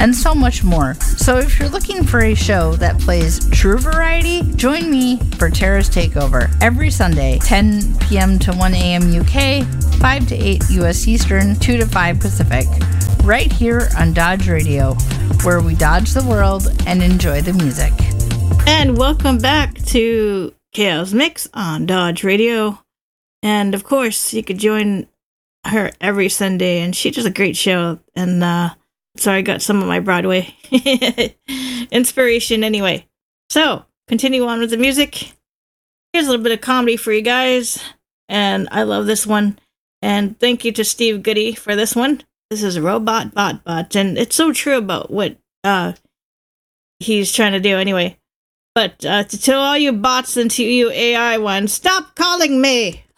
and so much more. So if you're looking for a show that plays true variety, join me for Tara's Takeover every Sunday, 10 p.m. to 1 a.m. UK, 5 to 8 US Eastern, 2 to 5 Pacific, right here on Dodge Radio, where we dodge the world and enjoy the music. And welcome back to Chaos Mix on Dodge Radio. And of course, you could join her every Sunday, and she does a great show. And sorry, I got some of my Broadway inspiration anyway. So, continue on with the music. Here's a little bit of comedy for you guys, and I love this one. And thank you to Steve Goody for this one. This is Robot Bot Bot, and it's so true about what he's trying to do anyway. But to all you bots and to you AI ones, stop calling me!